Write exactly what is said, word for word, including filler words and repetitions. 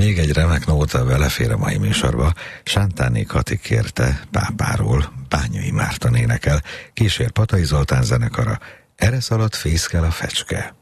Még egy remek nóta belefér a mai műsorba. Sántáné Kati kérte Pápáról, Bányai Márton énekel, kísér Patai Zoltán zenekara, erre szaladt fészkel a fecske.